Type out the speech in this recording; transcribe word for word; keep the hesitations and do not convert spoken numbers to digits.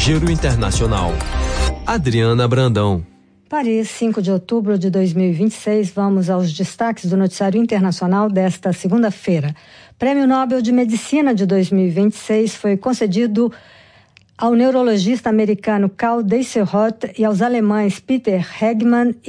Giro Internacional. Adriana Brandão. Paris, cinco de outubro de dois mil e vinte e seis, vamos aos destaques do noticiário internacional desta segunda-feira. Prêmio Nobel de Medicina de dois mil e vinte e seis foi concedido ao neurologista americano Karl Desserot e aos alemães Peter Hegmann e